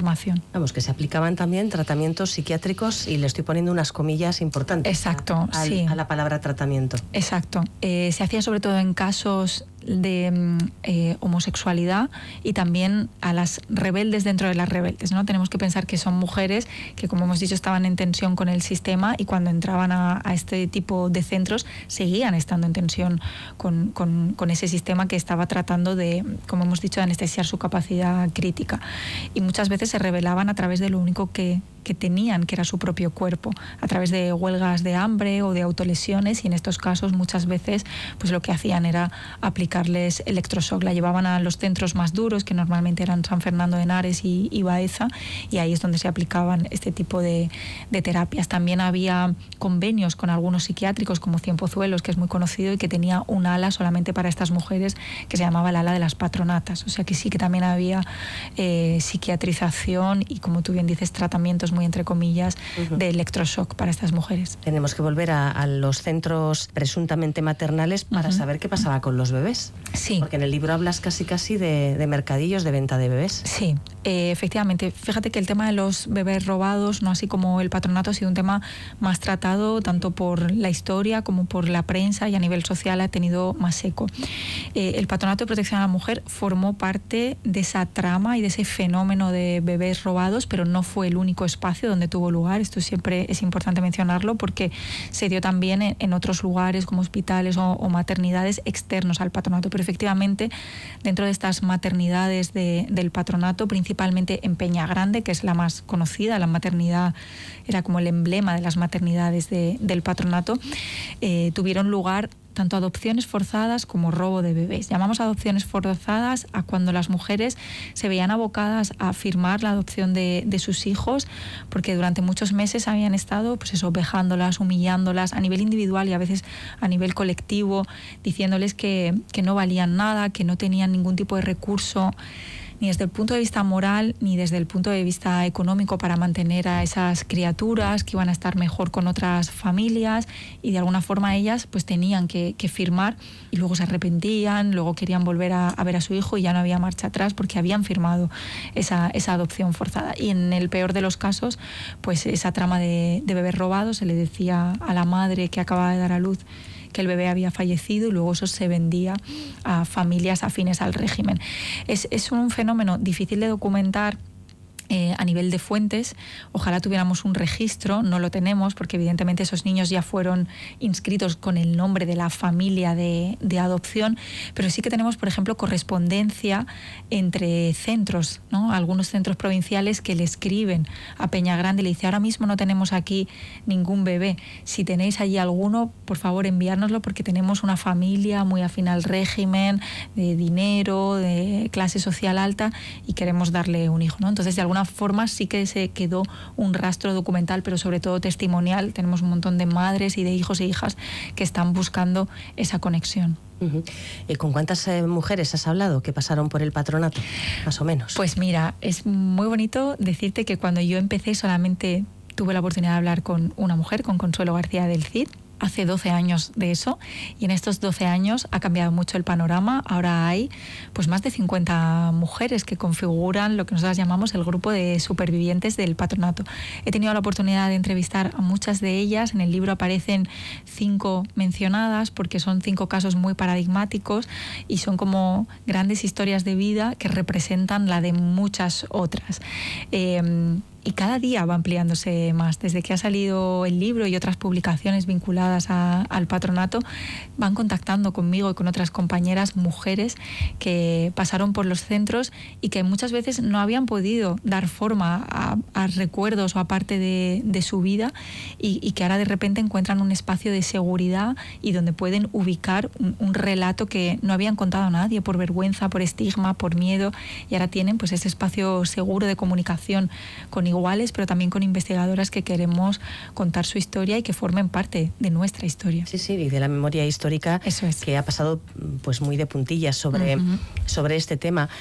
formación. Vamos, que se aplicaban también tratamientos psiquiátricos, y le estoy poniendo unas comillas importantes. Exacto, sí. A la palabra tratamiento. Exacto. Se hacía sobre todo en casos de homosexualidad, y también a las rebeldes dentro de las rebeldes, ¿no? Tenemos que pensar que son mujeres que, como hemos dicho, estaban en tensión con el sistema, y cuando entraban a este tipo de centros seguían estando en tensión con ese sistema que estaba tratando de, como hemos dicho, de anestesiar su capacidad crítica. Y muchas veces se rebelaban a través de lo único que tenían, que era su propio cuerpo, a través de huelgas de hambre o de autolesiones, y en estos casos muchas veces pues lo que hacían era aplicarles electroshock. La llevaban a los centros más duros, que normalmente eran San Fernando de Henares y Baeza, y ahí es donde se aplicaban este tipo de terapias. También había convenios con algunos psiquiátricos, como Cienpozuelos, que es muy conocido y que tenía un ala solamente para estas mujeres, que se llamaba el ala de las patronatas. O sea que sí que también había psiquiatrización y, como tú bien dices, tratamientos muy entre comillas de electroshock para estas mujeres. Tenemos que volver a los centros presuntamente maternales para saber qué pasaba con los bebés. Sí. Porque en el libro hablas casi de mercadillos de venta de bebés. Sí, efectivamente. Fíjate que el tema de los bebés robados, no así como el patronato, ha sido un tema más tratado tanto por la historia como por la prensa, y a nivel social ha tenido más eco. El Patronato de Protección a la Mujer formó parte de esa trama y de ese fenómeno de bebés robados, pero no fue el único espacio donde tuvo lugar. Esto siempre es importante mencionarlo, porque se dio también en otros lugares como hospitales o maternidades externos al patronato. Pero efectivamente, dentro de estas maternidades del patronato, principalmente en Peña Grande, que es la más conocida, la maternidad era como el emblema de las maternidades del patronato, tuvieron lugar tanto adopciones forzadas como robo de bebés. Llamamos adopciones forzadas a cuando las mujeres se veían abocadas a firmar la adopción de sus hijos, porque durante muchos meses habían estado, pues eso, vejándolas, humillándolas a nivel individual y a veces a nivel colectivo, diciéndoles que no valían nada, que no tenían ningún tipo de recurso, ni desde el punto de vista moral ni desde el punto de vista económico, para mantener a esas criaturas, que iban a estar mejor con otras familias, y de alguna forma ellas pues tenían que firmar, y luego se arrepentían, luego querían volver a ver a su hijo y ya no había marcha atrás porque habían firmado esa adopción forzada. Y en el peor de los casos, pues esa trama de bebés robados, se le decía a la madre que acababa de dar a luz que el bebé había fallecido, y luego eso se vendía a familias afines al régimen. Es un fenómeno difícil de documentar a nivel de fuentes. Ojalá tuviéramos un registro, no lo tenemos, porque evidentemente esos niños ya fueron inscritos con el nombre de la familia de adopción, pero sí que tenemos, por ejemplo, correspondencia entre centros, ¿no? Algunos centros provinciales que le escriben a Peña Grande y le dice: ahora mismo no tenemos aquí ningún bebé, si tenéis allí alguno, por favor enviárnoslo, porque tenemos una familia muy afín al régimen, de dinero, de clase social alta, y queremos darle un hijo, ¿no? Entonces, de alguna forma sí que se quedó un rastro documental, pero sobre todo testimonial. Tenemos un montón de madres y de hijos e hijas que están buscando esa conexión. ¿Y con cuántas mujeres has hablado que pasaron por el patronato, más o menos? Pues mira, es muy bonito decirte que cuando yo empecé solamente tuve la oportunidad de hablar con una mujer, con Consuelo García del Cid. Hace 12 años de eso, y en estos 12 años ha cambiado mucho el panorama. Ahora hay pues más de 50 mujeres que configuran lo que nosotros llamamos el grupo de supervivientes del patronato. He tenido la oportunidad de entrevistar a muchas de ellas. En el libro aparecen 5 mencionadas, porque son 5 casos muy paradigmáticos y son como grandes historias de vida que representan la de muchas otras. Y cada día va ampliándose más. Desde que ha salido el libro y otras publicaciones vinculadas al patronato, van contactando conmigo y con otras compañeras, mujeres que pasaron por los centros y que muchas veces no habían podido dar forma a recuerdos o a parte de su vida, y que ahora de repente encuentran un espacio de seguridad y donde pueden ubicar un relato que no habían contado a nadie por vergüenza, por estigma, por miedo, y ahora tienen pues ese espacio seguro de comunicación con iguales, pero también con investigadoras que queremos contar su historia y que formen parte de nuestra historia. Sí, sí, y de la memoria histórica. Eso es. Que ha pasado pues muy de puntillas sobre este tema.